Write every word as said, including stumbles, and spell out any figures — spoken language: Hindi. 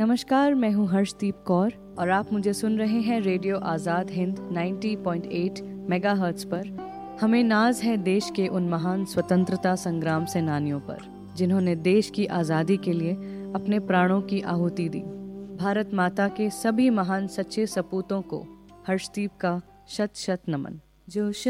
नमस्कार, मैं हूँ हर्षदीप कौर और आप मुझे सुन रहे हैं रेडियो आज़ाद हिंद नब्बे पॉइंट आठ मेगाहर्ट्ज़ पर। हमें नाज है देश के उन महान स्वतंत्रता संग्राम सेनानियों पर जिन्होंने देश की आज़ादी के लिए अपने प्राणों की आहुति दी। भारत माता के सभी महान सच्चे सपूतों को हर्षदीप का शत शत नमन। जो